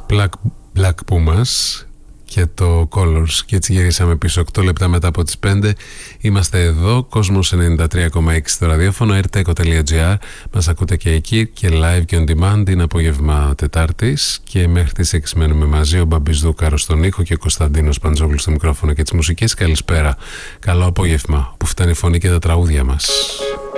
Black Pumas και το Colors, και έτσι γυρίσαμε πίσω 8 λεπτά μετά από τις 5. Είμαστε εδώ, Κόσμος 93,6 στο ραδιόφωνο, rteco.gr. Μας ακούτε και εκεί και live και on demand. Είναι απόγευμα Τετάρτης και μέχρι τις 6 μένουμε μαζί. Ο Μπαμπής Δούκαρος στον ήχο και ο Κωνσταντίνος Παντζόγλου στο μικρόφωνο και τις μουσικές. Καλησπέρα, καλό απόγευμα που φτάνει η φωνή και τα τραγούδια μας.